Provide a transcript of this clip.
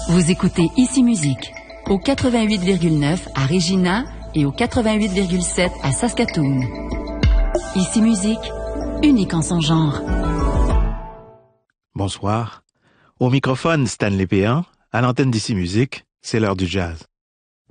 Vous écoutez Ici Musique, au 88,9 à Regina et au 88,7 à Saskatoon. Ici Musique, unique en son genre. Bonsoir. Au microphone, Stanley Péan. À l'antenne d'Ici Musique, c'est l'heure du jazz.